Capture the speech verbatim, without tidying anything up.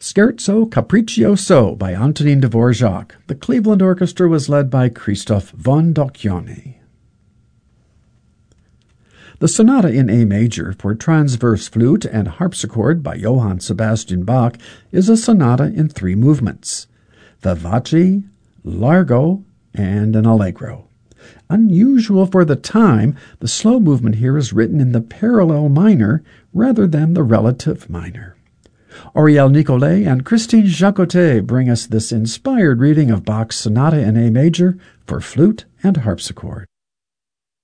Scherzo Capriccioso by Antonin Dvorak. The Cleveland Orchestra was led by Christoph von Docchioni. The Sonata in A major for transverse flute and harpsichord by Johann Sebastian Bach is a sonata in three movements: vivace, largo, and an allegro. Unusual for the time, the slow movement here is written in the parallel minor rather than the relative minor. Auriel Nicolet and Christine Jacotet bring us this inspired reading of Bach's Sonata in A major for flute and harpsichord.